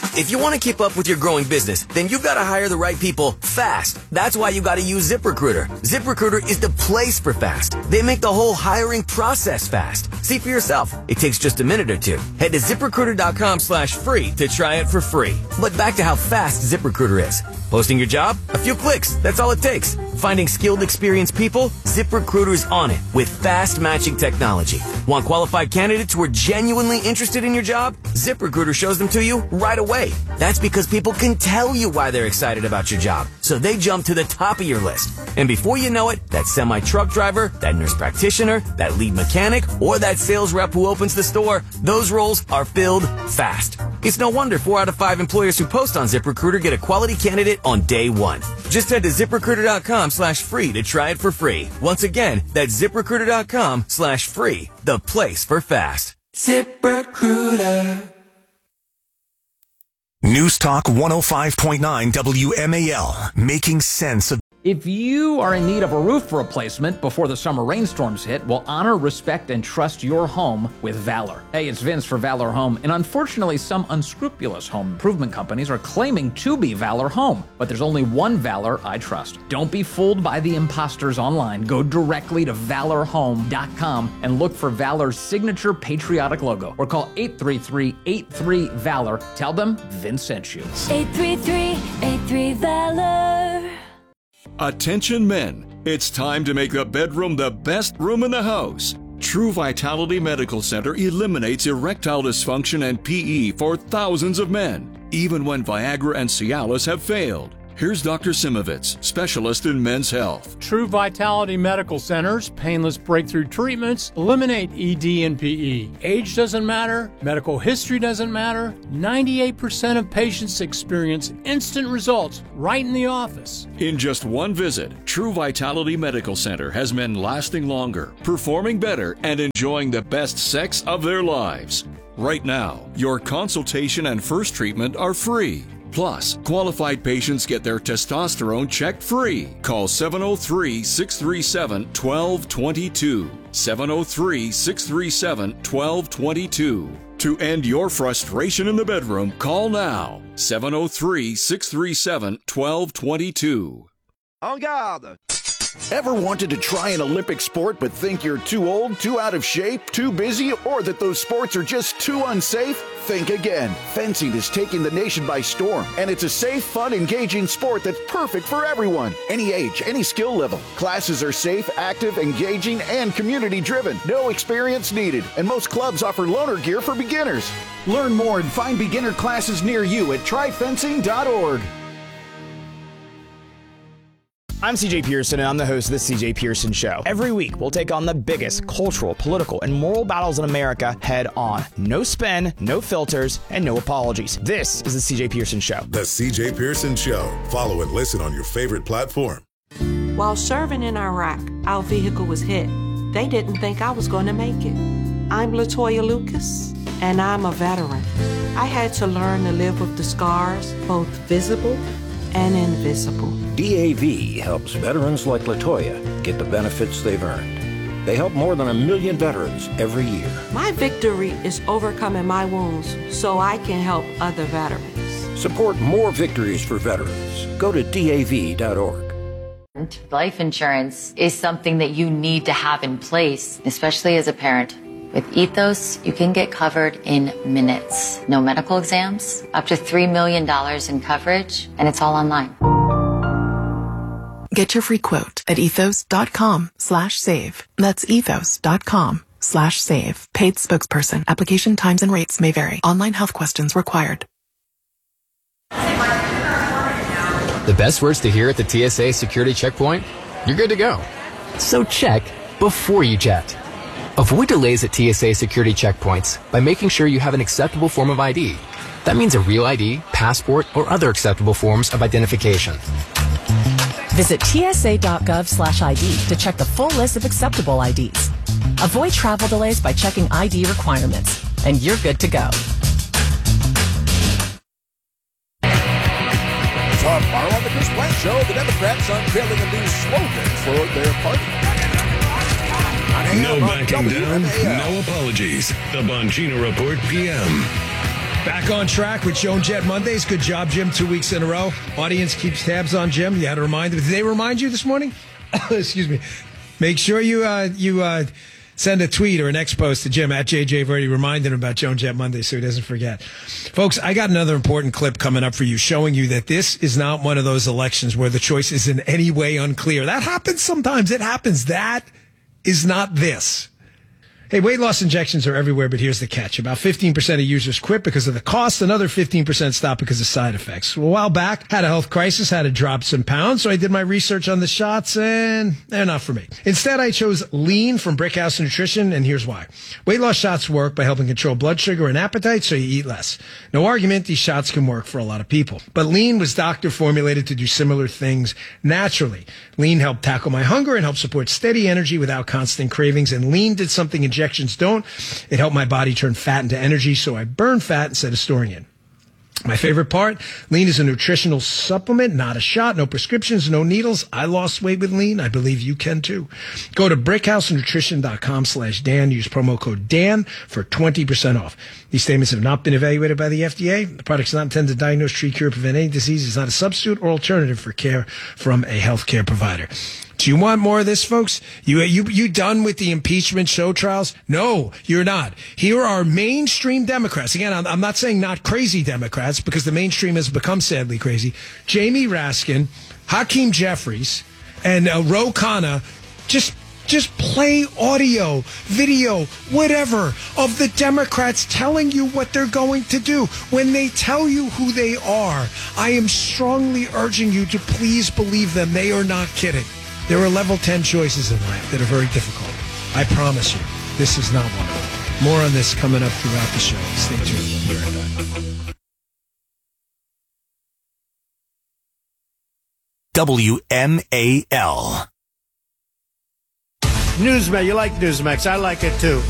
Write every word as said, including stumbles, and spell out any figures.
If you want to keep up with your growing business, then you've got to hire the right people fast. That's why you got to use ZipRecruiter. ZipRecruiter is the place for fast. They make the whole hiring process fast. See for yourself. It takes just a minute or two. Head to ZipRecruiter.com slash free to try it for free. But back to how fast ZipRecruiter is. Posting your job? A few clicks. That's all it takes. Finding skilled, experienced people? ZipRecruiter's on it with fast matching technology. Want qualified candidates who are genuinely interested in your job? ZipRecruiter shows them to you right away. That's because people can tell you why they're excited about your job, so they jump to the top of your list. And before you know it, that semi-truck driver, that nurse practitioner, that lead mechanic, or that sales rep who opens the store, those roles are filled fast. It's no wonder four out of five employers who post on ZipRecruiter get a quality candidate on day one. Just head to ZipRecruiter.com slash free to try it for free. Once again, that's ZipRecruiter.com slash free, the place for fast. ZipRecruiter. News Talk one oh five point nine W M A L, making sense of. If you are in need of a roof replacement before the summer rainstorms hit, well, honor, respect, and trust your home with Valor. Hey, it's Vince for Valor Home, and unfortunately, some unscrupulous home improvement companies are claiming to be Valor Home, but there's only one Valor I trust. Don't be fooled by the imposters online. Go directly to valor home dot com and look for Valor's signature patriotic logo, or call eight three three, eight three, VALOR. Tell them Vince sent you. eight three three, eight three, VALOR. Attention men, it's time to make the bedroom the best room in the house. True Vitality Medical Center eliminates erectile dysfunction and P E for thousands of men, even when Viagra and Cialis have failed. Here's Doctor Simovitz, specialist in men's health. True Vitality Medical Center's painless breakthrough treatments eliminate E D and P E. Age doesn't matter, medical history doesn't matter. ninety-eight percent of patients experience instant results right in the office. In just one visit, True Vitality Medical Center has men lasting longer, performing better, and enjoying the best sex of their lives. Right now, your consultation and first treatment are free. Plus, qualified patients get their testosterone checked free. Call seven oh three, six three seven, one two two two. seven oh three, six three seven, one two two two. To end your frustration in the bedroom, call now. seven oh three, six three seven, one two two two. En garde! Ever wanted to try an Olympic sport but think you're too old, too out of shape, too busy, or that those sports are just too unsafe? Think again. Fencing is taking the nation by storm, and it's a safe, fun, engaging sport that's perfect for everyone. Any age, any skill level. Classes are safe, active, engaging, and community-driven. No experience needed, and most clubs offer loaner gear for beginners. Learn more and find beginner classes near you at try fencing dot org. I'm C J Pearson, and I'm the host of The C J Pearson Show. Every week, we'll take on the biggest cultural, political, and moral battles in America head on. No spin, no filters, and no apologies. This is The C J Pearson Show. The C J Pearson Show. Follow and listen on your favorite platform. While serving in Iraq, our vehicle was hit. They didn't think I was going to make it. I'm Latoya Lucas, and I'm a veteran. I had to learn to live with the scars, both visible and invisible. D A V helps veterans like Latoya get the benefits they've earned. They help more than a million veterans every year. My victory is overcoming my wounds so I can help other veterans. Support more victories for veterans. Go to D A V dot org. Life insurance is something that you need to have in place, especially as a parent. With Ethos, you can get covered in minutes. No medical exams, up to three million dollars in coverage, and it's all online. Get your free quote at ethos.com slash save. That's ethos.com slash save. Paid spokesperson. Application times and rates may vary. Online health questions required. The best words to hear at the T S A security checkpoint? You're good to go. So check before you jet. Avoid delays at T S A security checkpoints by making sure you have an acceptable form of I D. That means a real I D, passport, or other acceptable forms of identification. Visit T S A dot gov slash I D to check the full list of acceptable I Ds. Avoid travel delays by checking I D requirements, and you're good to go. Tomorrow on the Chris Plante Show, the Democrats unveiling a new slogan for their party. No backing down, no apologies. The Bongino Report P M. Back on track with Joan Jett Mondays. Good job, Jim. Two weeks in a row. Audience keeps tabs on Jim. You had to remind them. Did they remind you this morning? Excuse me. Make sure you uh, you uh, send a tweet or an X post to Jim at J J Verdi reminding him about Joan Jett Mondays so he doesn't forget. Folks, I got another important clip coming up for you showing you that this is not one of those elections where the choice is in any way unclear. That happens sometimes. It happens. That is not this. Hey, weight loss injections are everywhere, but here's the catch. About fifteen percent of users quit because of the cost. Another fifteen percent stop because of side effects. A while back, had a health crisis, had to drop some pounds, so I did my research on the shots, and they're not for me. Instead, I chose Lean from Brickhouse Nutrition, and here's why. Weight loss shots work by helping control blood sugar and appetite, so you eat less. No argument, these shots can work for a lot of people. But Lean was doctor formulated to do similar things naturally. Lean helped tackle my hunger and helped support steady energy without constant cravings, and Lean did something injections don't. It helped my body turn fat into energy, so I burn fat instead of storing it. My favorite part, Lean is a nutritional supplement, not a shot, no prescriptions, no needles. I lost weight with Lean. I believe you can too. Go to brickhousenutrition.com slash Dan. Use promo code Dan for twenty percent off. These statements have not been evaluated by the F D A. The product is not intended to diagnose, treat, cure, prevent any disease. It's not a substitute or alternative for care from a healthcare provider. Do you want more of this, folks? You, you, you done with the impeachment show trials? No, you're not. Here are mainstream Democrats. Again, I'm, I'm not saying not crazy Democrats because the mainstream has become sadly crazy. Jamie Raskin, Hakeem Jeffries, and uh, Ro Khanna just Just play audio, video, whatever, of the Democrats telling you what they're going to do. When they tell you who they are, I am strongly urging you to please believe them. They are not kidding. There are level ten choices in life that are very difficult. I promise you, this is not one of them. More on this coming up throughout the show. Stay tuned. We'll be right back. W M A L. Newsmax. You like Newsmax. I like it too.